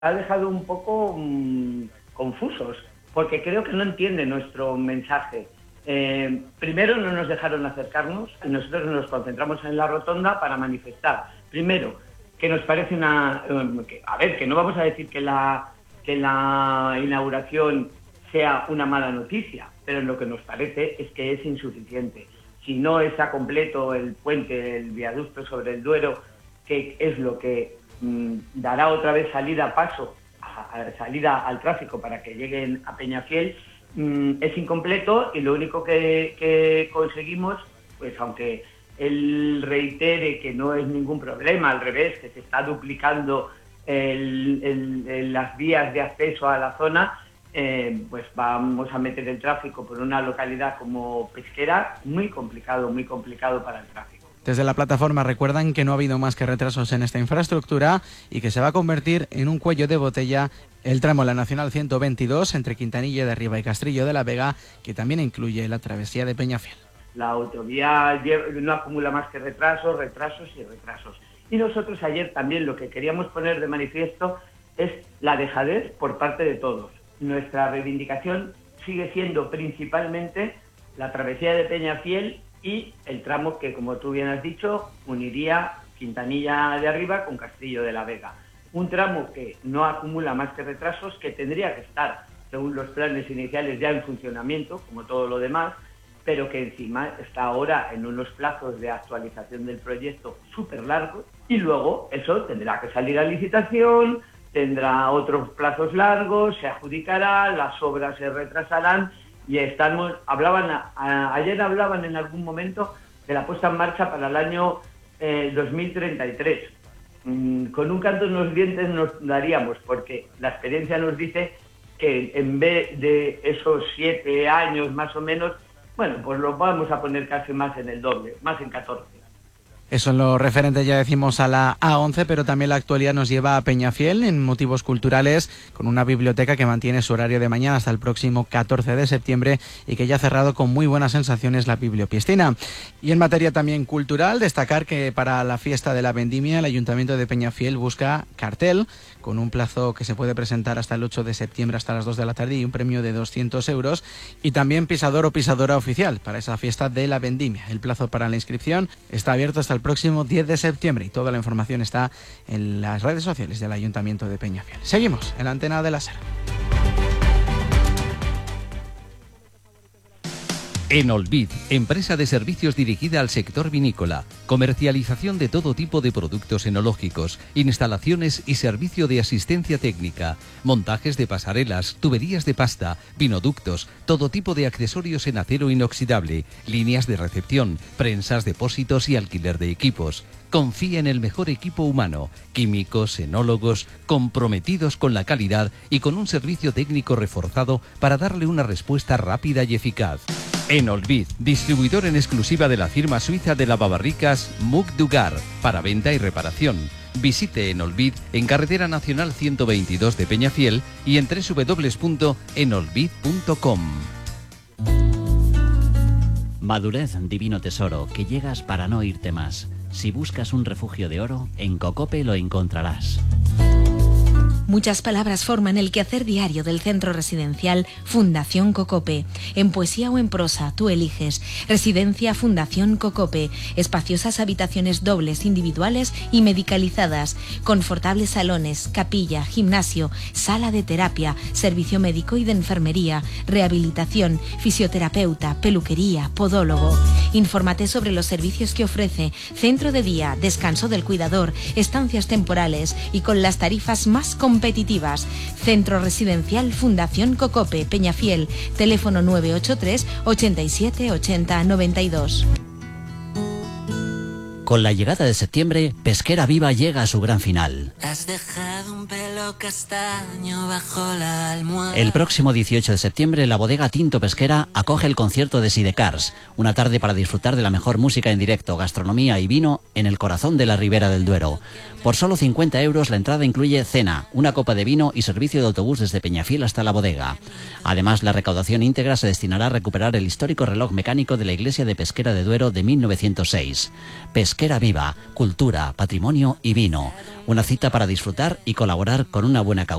ha dejado un poco confusos, porque creo que no entiende nuestro mensaje. Primero, no nos dejaron acercarnos y nosotros nos concentramos en la rotonda para manifestar. Primero, que nos parece que no vamos a decir que la inauguración sea una mala noticia, pero lo que nos parece es que es insuficiente. Si no está completo el puente, el viaducto sobre el Duero, que es lo que dará otra vez salida al tráfico para que lleguen a Peñafiel, es incompleto, y lo único que conseguimos, pues aunque él reitere que no es ningún problema, al revés, que se está duplicando las vías de acceso a la zona, pues vamos a meter el tráfico por una localidad como Pesquera, muy complicado para el tráfico. Desde la plataforma recuerdan que no ha habido más que retrasos en esta infraestructura y que se va a convertir en un cuello de botella el tramo de la Nacional 122 entre Quintanilla de Arriba y Castrillo de la Vega, que también incluye la travesía de Peñafiel. La autovía no acumula más que retrasos. Y nosotros ayer también lo que queríamos poner de manifiesto es la dejadez por parte de todos. Nuestra reivindicación sigue siendo principalmente la travesía de Peñafiel y el tramo que, como tú bien has dicho, uniría Quintanilla de Arriba con Castrillo de la Vega. Un tramo que no acumula más que retrasos, que tendría que estar, según los planes iniciales, ya en funcionamiento, como todo lo demás, pero que encima está ahora en unos plazos de actualización del proyecto súper largos, y luego eso tendrá que salir a licitación, tendrá otros plazos largos, se adjudicará, las obras se retrasarán, y ayer hablaban en algún momento de la puesta en marcha para el año 2033. Con un canto en los dientes nos daríamos, porque la experiencia nos dice que en vez de esos 7 años más o menos, bueno, pues lo vamos a poner casi más en el doble, más en 14. Eso en lo referente, ya decimos, a la A11, pero también la actualidad nos lleva a Peñafiel en motivos culturales, con una biblioteca que mantiene su horario de mañana hasta el próximo 14 de septiembre y que ya ha cerrado con muy buenas sensaciones la Bibliopiscina. Y en materia también cultural, destacar que para la fiesta de la Vendimia el Ayuntamiento de Peñafiel busca cartel, con un plazo que se puede presentar hasta el 8 de septiembre hasta las 2 de la tarde y un premio de 200 euros, y también pisador o pisadora oficial para esa fiesta de la Vendimia. El plazo para la inscripción está abierto hasta el próximo 10 de septiembre y toda la información está en las redes sociales del Ayuntamiento de Peñafiel. Seguimos en la antena de la SER. Enolvid, empresa de servicios dirigida al sector vinícola, comercialización de todo tipo de productos enológicos, instalaciones y servicio de asistencia técnica, montajes de pasarelas, tuberías de pasta, vinoductos, todo tipo de accesorios en acero inoxidable, líneas de recepción, prensas, depósitos y alquiler de equipos. Confía en el mejor equipo humano, químicos, enólogos, comprometidos con la calidad y con un servicio técnico reforzado para darle una respuesta rápida y eficaz. Enolvid, distribuidor en exclusiva de la firma suiza de lavabarricas Muc Dugar, para venta y reparación. Visite Enolvid en Carretera Nacional 122 de Peñafiel y en www.enolvid.com. Madurez, divino tesoro, que llegas para no irte más. Si buscas un refugio de oro, en Cocope lo encontrarás. Muchas palabras forman el quehacer diario del centro residencial Fundación Cocope. En poesía o en prosa, tú eliges. Residencia Fundación Cocope. Espaciosas habitaciones dobles, individuales y medicalizadas. Confortables salones, capilla, gimnasio, sala de terapia, servicio médico y de enfermería, rehabilitación, fisioterapeuta, peluquería, podólogo. Infórmate sobre los servicios que ofrece. Centro de día, descanso del cuidador, estancias temporales y con las tarifas más competitivas. Centro Residencial Fundación Cocope, Peñafiel, teléfono 983 87 80 92. Con la llegada de septiembre, Pesquera Viva llega a su gran final. Has dejado un pelo castaño bajo la almohada. El próximo 18 de septiembre, la bodega Tinto Pesquera acoge el concierto de Sidecars, una tarde para disfrutar de la mejor música en directo, gastronomía y vino en el corazón de la Ribera del Duero. Por solo 50 euros la entrada incluye cena, una copa de vino y servicio de autobús desde Peñafiel hasta la bodega. Además, la recaudación íntegra se destinará a recuperar el histórico reloj mecánico de la iglesia de Pesquera de Duero de 1906. Pesquera Pesquera Viva, cultura, patrimonio y vino. Una cita para disfrutar y colaborar con una buena causa.